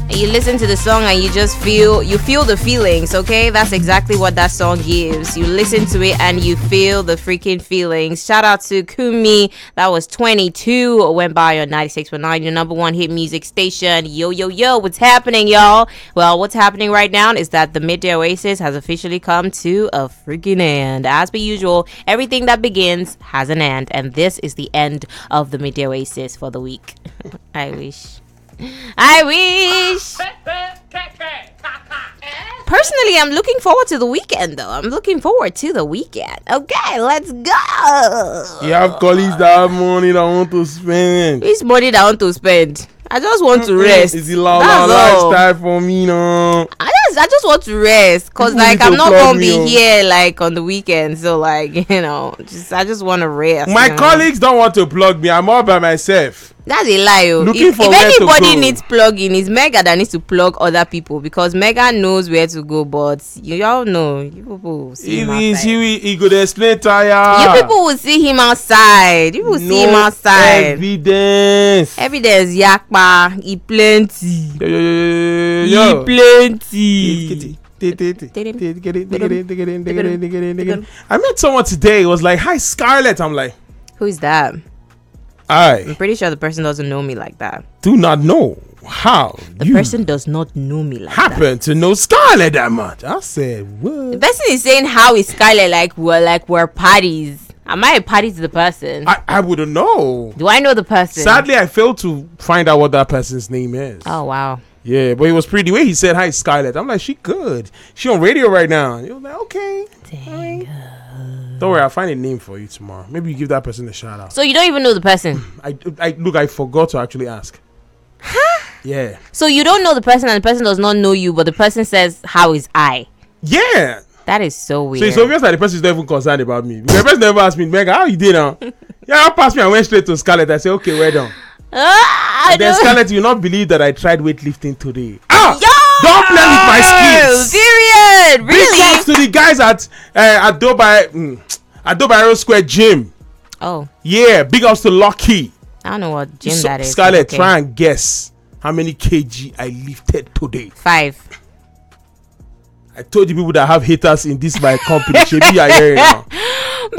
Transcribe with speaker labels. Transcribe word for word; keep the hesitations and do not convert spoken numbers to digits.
Speaker 1: You listen to the song and you just feel you feel the feelings. Okay, that's exactly what that song gives. You listen to it and you feel the freaking feelings. Shout out to Kumi. That was twenty-two. Went by on ninety-six point nine, your number one hit music station. Yo yo yo, what's happening, y'all? Well, what's happening right now is that the Midday Oasis has officially come to a freaking end. As per usual, everything that begins has an end, and this is the end of the Midday Oasis for the week. I wish. I wish. Personally, I'm looking forward to the weekend, though. I'm looking forward to the weekend. Okay, let's go.
Speaker 2: You have colleagues that have money that want to spend.
Speaker 1: Which money that I want to spend? I just want to rest.
Speaker 2: It's the loud, loud lifestyle for me, no.
Speaker 1: I just, I just want to rest, cause
Speaker 2: People
Speaker 1: like
Speaker 2: need
Speaker 1: I'm
Speaker 2: to
Speaker 1: not
Speaker 2: plug
Speaker 1: gonna
Speaker 2: me
Speaker 1: be
Speaker 2: on.
Speaker 1: here like on the weekend. So like you know, just I just want to rest.
Speaker 2: My
Speaker 1: you know?
Speaker 2: colleagues don't want to plug me. I'm all by myself.
Speaker 1: That's a lie. Oh.
Speaker 2: Looking
Speaker 1: If,
Speaker 2: for
Speaker 1: if
Speaker 2: where to
Speaker 1: anybody
Speaker 2: go.
Speaker 1: needs plugging, it's Mega that needs to plug other people because Mega knows where to go. But you all know, you people will see
Speaker 2: He,
Speaker 1: him
Speaker 2: he,
Speaker 1: outside.
Speaker 2: he, he could explain tire.
Speaker 1: You people will see him outside. You will see him
Speaker 2: No
Speaker 1: outside.
Speaker 2: evidence.
Speaker 1: Evidence, yakpa, he plenty.
Speaker 2: Yo, yo, yo,
Speaker 1: He
Speaker 2: yo, yo.
Speaker 1: plenty.
Speaker 2: I met someone today. It was like, "Hi, Scarlett." I'm like,
Speaker 1: Who's that?
Speaker 2: I
Speaker 1: I'm pretty sure the person doesn't know me like that.
Speaker 2: do not know how
Speaker 1: The
Speaker 2: you
Speaker 1: person does not know me like that.
Speaker 2: happen to know Scarlett that much. I said,
Speaker 1: The
Speaker 2: "What?"
Speaker 1: person is saying how is Skylar like we're like we're parties. Am I a party to the person?
Speaker 2: I, I wouldn't know.
Speaker 1: Do I know the person?
Speaker 2: Sadly, I failed to find out what that person's name is.
Speaker 1: Oh wow.
Speaker 2: Yeah, but it was pretty. The way he said, "Hi, Scarlett," I'm like, "She good. She on radio right now." And he was like, "Okay."
Speaker 1: Dang.
Speaker 2: Don't worry, I'll find a name for you tomorrow. Maybe you give that person a shout out.
Speaker 1: So you don't even know the person.
Speaker 2: I, I look, I forgot to actually ask. Huh? Yeah.
Speaker 1: So you don't know the person and the person does not know you, but the person says, "How is I?"
Speaker 2: Yeah.
Speaker 1: That is so weird.
Speaker 2: So it's obvious that the person is not even concerned about me. The person never asked me, "Mega, how you did now?" Yeah, I passed me. I went straight to Scarlett. I said, "Okay, we're done."
Speaker 1: Ah, I
Speaker 2: And then
Speaker 1: don't-
Speaker 2: Scarlett, you will not believe that I tried weightlifting today. Ah!
Speaker 1: Yo!
Speaker 2: Don't play with my skills.
Speaker 1: Period.
Speaker 2: Big
Speaker 1: Really?
Speaker 2: ups to the guys at uh, at Dubai, mm, at Dubai Aero Square Gym.
Speaker 1: Oh,
Speaker 2: Yeah, big ups to Lucky.
Speaker 1: I don't know what gym
Speaker 2: So,
Speaker 1: that is.
Speaker 2: Scarlett,
Speaker 1: Okay.
Speaker 2: try and guess how many kg I lifted today.
Speaker 1: Five.
Speaker 2: I told you people that have haters in this my company. Should be here now.